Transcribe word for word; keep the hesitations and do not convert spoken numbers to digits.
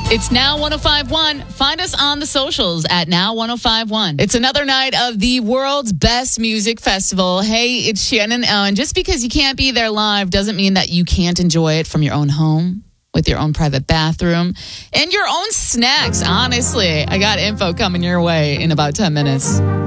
It's Now one oh five point one. Find us on the socials at Now one oh five point one. It's another night of the world's best music festival. Hey, it's Shannon Ellen. Just because you can't be there live doesn't mean that you can't enjoy it from your own home, with your own private bathroom, and your own snacks. Honestly, I got info coming your way in about ten minutes.